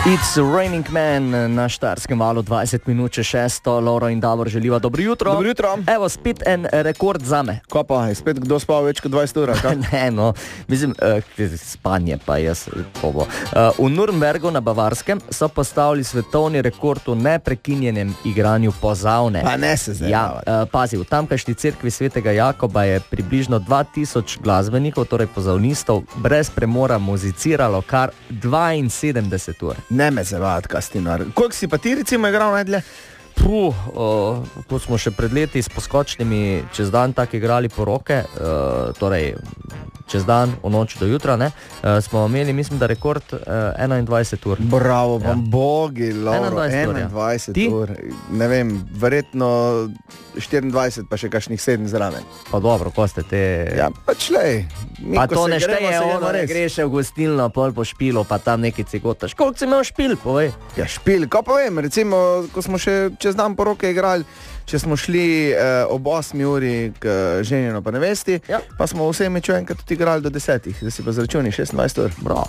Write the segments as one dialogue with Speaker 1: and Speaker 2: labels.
Speaker 1: It's Raining Man na Štajerskem valu 20 minut čez 6. Loro in Davor želiva dobro jutro.
Speaker 2: Dobro jutro.
Speaker 1: Evo, spet en rekord zame.
Speaker 2: Ko pa, je spet kdo spal več kot 20 ur?
Speaker 1: Ne, no, mislim, spanje pa jaz. V Nürnbergu na Bavarskem so postavili svetovni rekord v neprekinjenem igranju pozavne.
Speaker 2: Pa ne se zdaj.
Speaker 1: Ja, pazi, v tamkajšnji cerkvi svetega Jakoba je približno 2000 glasbenikov, torej pozavnistov, brez premora muziciralo kar 72 ur.
Speaker 2: Ne me zavajati, Kastinar. Koliko si pa ti recimo igral najdlje?
Speaker 1: Ko smo še pred leti s poskočnimi čez dan tako igrali poroke, torej čez dan, v noč do jutra, ne, smo imeli, mislim, da rekord 21 ur.
Speaker 2: Bravo, vam bogi, Lauro, 21 ur. Ne vem, verjetno 24, pa še kakšnih 7 zraven.
Speaker 1: Pa dobro, ko ste te...
Speaker 2: Ja, pač lej.
Speaker 1: Pa to ne šteje, ono ne greš v gostilno, pol po špilu, pa tam neki cigotaš. Koliko si imel špil, povej?
Speaker 2: Ja, špil, ko pa vem, recimo, ko smo še čez dan poroke igrali, če smo šli ob 8 uri k ženjeno pa nevesti, ja. Pa smo vse mečo enkrat tudi igrali do 10, da si pa zračuni 26 ur.
Speaker 1: Bravo.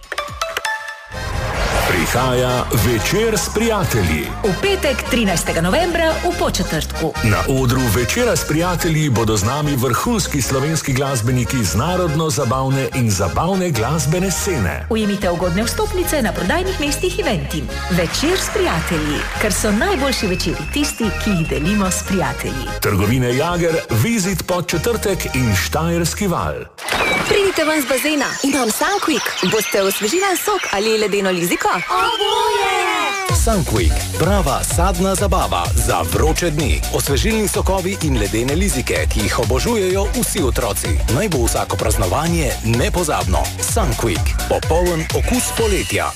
Speaker 3: Prihaja Večer s prijatelji.
Speaker 4: V petek 13. novembra v Podčetrtku.
Speaker 3: Na odru Večera s prijatelji bodo z nami vrhunski slovenski glasbeniki z narodno-zabavne in zabavne glasbene scene.
Speaker 4: Ujemite ugodne vstopnice na prodajnih mestih Eventim. Večer s prijatelji, ker so najboljši večeri tisti, ki jih delimo s prijatelji.
Speaker 3: Trgovine Jager, Vizit Podčetrtek in Štajerski val.
Speaker 5: Pridite ven z bazena, imam Sunquick. Boste osvežila sok ali ledeno liziko?
Speaker 4: Oboje!
Speaker 6: Sunquick, prava sadna zabava za vroče dni. Osvežilni sokovi in ledene lizike, ki jih obožujejo vsi otroci. Naj bo vsako praznovanje nepozabno. Sunquick, popoln okus poletja.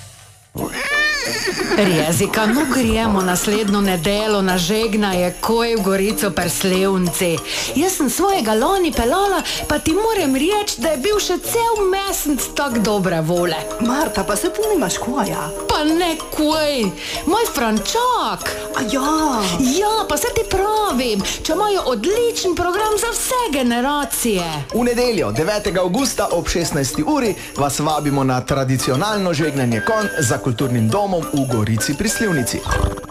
Speaker 7: Jezika, no gremo naslednjo nedeljo na žegnaje, koj v Gorico Perslevnici. Jaz sem svojega lani pelala, pa ti moram reči, da je bil še cel mesec tak dobre vole.
Speaker 8: Marta, pa se punimaš koja?
Speaker 7: Pa ne koj, moj Frančak.
Speaker 8: A ja.
Speaker 7: Ja, pa se ti pravim, če imajo odličen program za vse generacije.
Speaker 9: V nedeljo, 9. avgusta ob 16. uri, vas vabimo na tradicionalno žegnanje konj za kulturnim domom v Gorici pri Slivnici.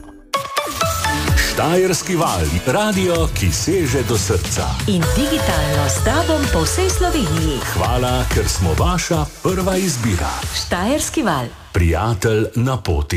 Speaker 3: Štajerski val, radio, ki seže do srca.
Speaker 4: In digitalno s tobom po vsej Sloveniji.
Speaker 3: Hvala, ker smo vaša prva izbira.
Speaker 4: Štajerski val.
Speaker 3: Prijatelj na poti.